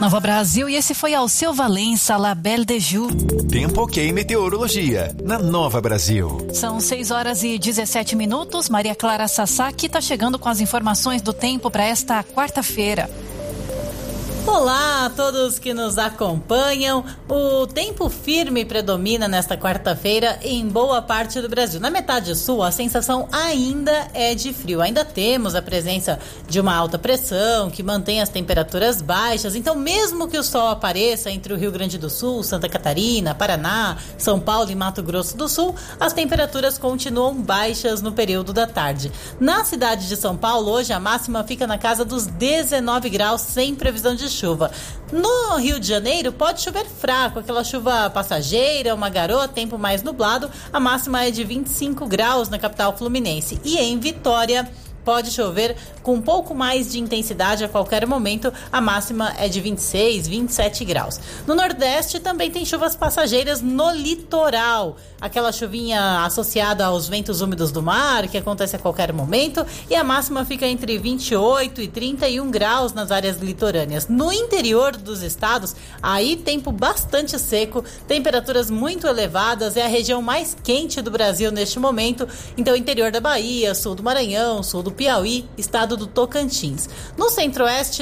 Nova Brasil, e esse foi Alceu Valença, La Belle de Joux. Tempo ok meteorologia, na Nova Brasil. São 6h17. Maria Clara Sasaki está chegando com as informações do tempo para esta quarta-feira. Olá a todos que nos acompanham. O tempo firme predomina nesta quarta-feira em boa parte do Brasil. Na metade sul, a sensação ainda é de frio. Ainda temos a presença de uma alta pressão que mantém as temperaturas baixas. Então, mesmo que o sol apareça entre o Rio Grande do Sul, Santa Catarina, Paraná, São Paulo e Mato Grosso do Sul, as temperaturas continuam baixas no período da tarde. Na cidade de São Paulo, hoje a máxima fica na casa dos 19 graus, sem previsão de chuva. No Rio de Janeiro pode chover fraco, aquela chuva passageira, uma garoa, tempo mais nublado. A máxima é de 25 graus na capital fluminense. E em Vitória pode chover com um pouco mais de intensidade a qualquer momento. A máxima é de 26, 27 graus. No Nordeste também tem chuvas passageiras no litoral. Aquela chuvinha associada aos ventos úmidos do mar, que acontece a qualquer momento. E a máxima fica entre 28 e 31 graus nas áreas litorâneas. No interior dos estados, aí tempo bastante seco, temperaturas muito elevadas. É a região mais quente do Brasil neste momento. Então, interior da Bahia, sul do Maranhão, sul do Piauí, estado do Tocantins. No centro-oeste